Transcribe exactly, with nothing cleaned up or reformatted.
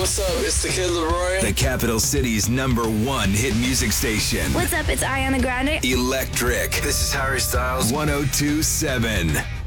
what's up? It's the Kid Laroi. The capital city's number one hit music station. What's up? It's Ariana Grande. Electric. This is Harry Styles. one oh two point seven.